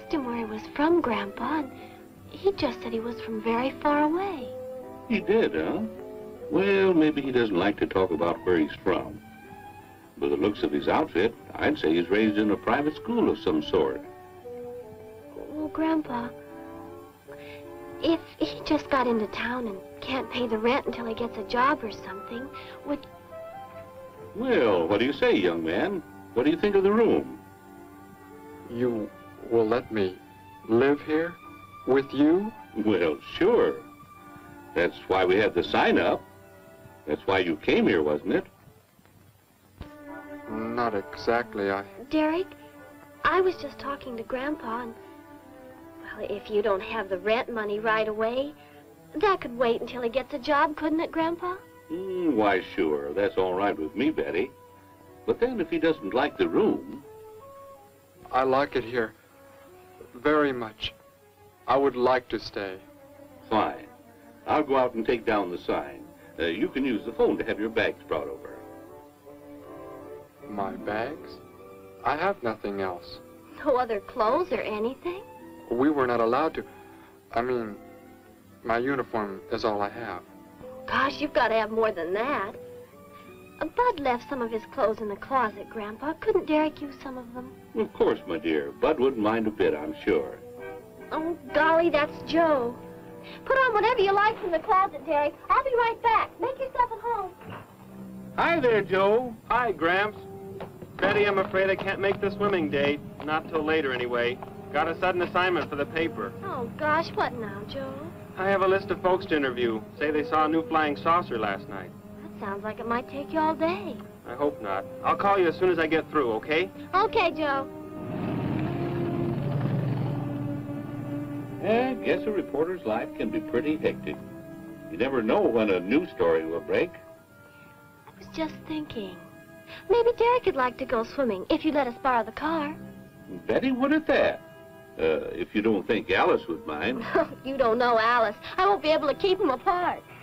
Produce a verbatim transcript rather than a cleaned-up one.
asked him where he was from, Grandpa, and he just said he was from very far away. He did, huh? Well, maybe he doesn't like to talk about where he's from. By the looks of his outfit, I'd say he's raised in a private school of some sort. Well, Grandpa, if he just got into town and can't pay the rent until he gets a job or something, would... Well, what do you say, young man? What do you think of the room? You will let me live here with you? Well, sure. That's why we had the sign up. That's why you came here, wasn't it? Not exactly, I... Derek, I was just talking to Grandpa, and... Well, if you don't have the rent money right away, that could wait until he gets a job, couldn't it, Grandpa? Mm, why, sure. That's all right with me, Betty. But then if he doesn't like the room... I like it here very much. I would like to stay. Fine. I'll go out and take down the sign. Uh, you can use the phone to have your bags brought over. My bags? I have nothing else. No other clothes or anything? We were not allowed to. I mean, my uniform is all I have. Gosh, you've got to have more than that. Uh, Bud left some of his clothes in the closet, Grandpa. Couldn't Derek use some of them? Of course, my dear. Bud wouldn't mind a bit, I'm sure. Oh, golly, that's Joe. Put on whatever you like from the closet, Derek. I'll be right back. Make yourself at home. Hi there, Joe. Hi, Gramps. Betty, I'm afraid I can't make the swimming date. Not till later, anyway. Got a sudden assignment for the paper. Oh, gosh, what now, Joe? I have a list of folks to interview. Say they saw a new flying saucer last night. That sounds like it might take you all day. I hope not. I'll call you as soon as I get through, okay? Okay, Joe. I guess a reporter's life can be pretty hectic. You never know when a news story will break. I was just thinking. Maybe Derek would like to go swimming if you let us borrow the car. Betty would at that. Uh, if you don't think Alice would mind. You don't know Alice. I won't be able to keep them apart.